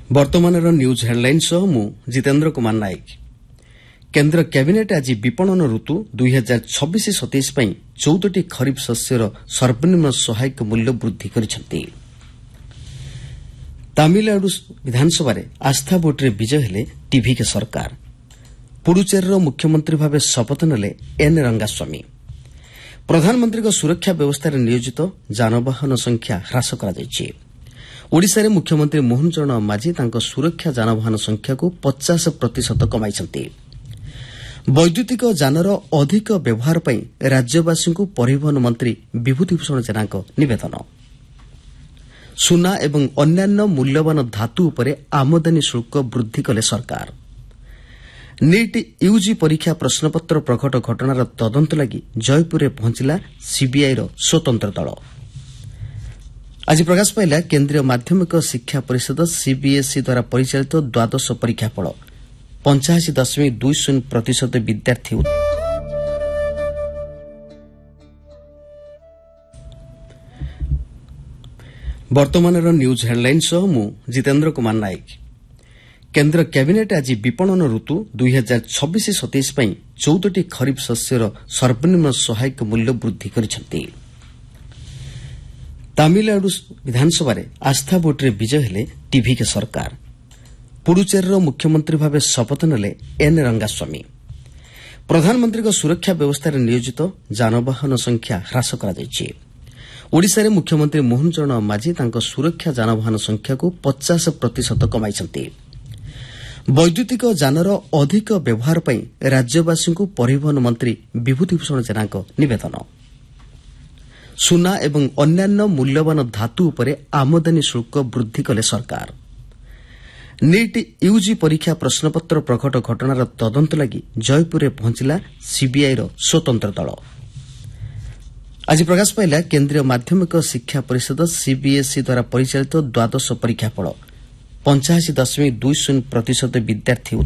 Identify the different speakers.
Speaker 1: ବର୍ତ୍ତମାନର news headline ସହ ମୁଁ ଜିତେନ୍ଦ୍ର କୁମାର ନାୟକ। କେନ୍ଦ୍ର କ୍ୟାବିନେଟ୍ ଆଜି ବିପଣନ ଋତୁ 2026-27 ପାଇଁ 14ଟି ଖରିଫ ଶସ୍ୟର ସର୍ବନିମ୍ନ ସହାୟକ ମୂଲ୍ୟ ବୃଦ୍ଧି କରିଛନ୍ତି। ତାମିଲନାଡୁ ବିଧାନସଭାରେ ଆସ୍ଥା ଭୋଟ୍ରେ ବିଜୟ ହେଲେ ଟିଭିକେ ସରକାର। ପୁଡୁଚେରୀର ମୁଖ୍ୟମନ୍ତ୍ରୀ ଭାବେ ଶପଥ ନେଲେ ଏନ୍ ରଙ୍ଗାସ୍ୱାମୀ। ପ୍ରଧାନମନ୍ତ୍ରୀଙ୍କ ସୁରକ୍ଷା ବ୍ୟବସ୍ଥାରେ ନିୟୋଜିତ ଯାନବାହନ ସଂଖ୍ୟା ହ୍ରାସ କରାଯାଇଛି। ଓଡ଼ିଶାରେ ମୁଖ୍ୟମନ୍ତ୍ରୀ ମୋହନ ଚରଣ ମାଝୀ ତାଙ୍କ ସୁରକ୍ଷା ଯାନବାହନ ସଂଖ୍ୟାକୁ 50% କମାଇଛନ୍ତି। ବୈଦ୍ୟୁତିକ ଯାନର ଅଧିକ ବ୍ୟବହାର ପାଇଁ ରାଜ୍ୟବାସୀଙ୍କୁ ପରିବହନ ମନ୍ତ୍ରୀ ବିଭୂତିଭୂଷଣ ଜେନାଙ୍କ ନିବେଦନ। ସୁନା ଏବଂ ଅନ୍ୟାନ୍ୟ ମୂଲ୍ୟବାନ ଧାତୁ ଉପରେ ଆମଦାନୀ ଶୁଳ୍କ ବୃଦ୍ଧି କଲେ ସରକାର। ନିଟ୍ ୟୁଜି ପରୀକ୍ଷା ପ୍ରଶ୍ନପତ୍ର ପ୍ରଘଟ ଘଟଣାର ତଦନ୍ତ ଲାଗି ଜୟପୁରରେ ପହଞ୍ଚିଲା ସିବିଆଇର ସ୍ୱତନ୍ତ୍ର ଦଳ। ଆଜି ପ୍ରକାଶ ପାଇଲା କେନ୍ଦ୍ରୀୟ ମାଧ୍ୟମିକ ଶିକ୍ଷା ପରିଷଦ ସିବିଏସ୍ଇ ଦ୍ୱାରା ପରିଚାଳିତ ଦ୍ୱାଦଶ ପରୀକ୍ଷା ଫଳ। 85.20% ବିଦ୍ୟାର୍ଥୀ ବର୍ତ୍ତମାନର ନ୍ୟୁଜ୍ ହେଡ୍ଲାଇନ୍ ସହ ମୁଁ ଜିତେନ୍ଦ୍ର କୁମାର ନାୟକ। କେନ୍ଦ୍ର କ୍ୟାବିନେଟ୍ ଆଜି ବିପଣନ ଋତୁ 2026-27 ପାଇଁ 14ଟି ଖରିଫ ଶସ୍ୟର ସର୍ବନିମ୍ନ ସହାୟକ ମୂଲ୍ୟ ବୃଦ୍ଧି କରିଛନ୍ତି। ତାମିଲନାଡୁ ବିଧାନସଭାରେ ଆସ୍ଥା ଭୋଟ୍ରେ ବିଜୟ ହେଲେ ଟିଭିକେ ସରକାର। ପୁଡୁଚେରୀର ମୁଖ୍ୟମନ୍ତ୍ରୀ ଭାବେ ଶପଥ ନେଲେ ଏନ୍ ରଙ୍ଗାସ୍ୱାମୀ। ପ୍ରଧାନମନ୍ତ୍ରୀଙ୍କ ସୁରକ୍ଷା ବ୍ୟବସ୍ଥାରେ ନିୟୋଜିତ ଯାନବାହନ ସଂଖ୍ୟା ହ୍ରାସ କରାଯାଇଛି। ଓଡ଼ିଶାରେ ମୁଖ୍ୟମନ୍ତ୍ରୀ ମୋହନ ଚରଣ ମାଝୀ ତାଙ୍କ ସୁରକ୍ଷା ଯାନବାହନ ସଂଖ୍ୟାକୁ 50% କମାଇଛନ୍ତି। ବୈଦ୍ୟୁତିକ ଯାନର ଅଧିକ ବ୍ୟବହାର ପାଇଁ ରାଜ୍ୟବାସୀଙ୍କୁ ପରିବହନ ମନ୍ତ୍ରୀ ବିଭୂତିଭୂଷଣ ଜେନାଙ୍କ ନିବେଦନ। ସୁନା ଏବଂ ଅନ୍ୟାନ୍ୟ ମୂଲ୍ୟବାନ ଧାତୁ ଉପରେ ଆମଦାନୀ ଶୁଳ୍କ ବୃଦ୍ଧି କଲେ ସରକାର। ନିଟ୍ ୟୁଜି ପରୀକ୍ଷା ପ୍ରଶ୍ନପତ୍ର ପ୍ରଘଟ ଘଟଣାର ତଦନ୍ତ ଲାଗି ଜୟପୁରରେ ପହଞ୍ଚିଲା ସିବିଆଇର ସ୍ୱତନ୍ତ୍ର ଦଳ। ଆଜି ପ୍ରକାଶ ପାଇଲା କେନ୍ଦ୍ରୀୟ ମାଧ୍ୟମିକ ଶିକ୍ଷା ପରିଷଦ ସିବିଏସ୍ଇ ଦ୍ୱାରା ପରିଚାଳିତ ଦ୍ୱାଦଶ ପରୀକ୍ଷା ଫଳ। 85.20% ବିଦ୍ୟାର୍ଥୀ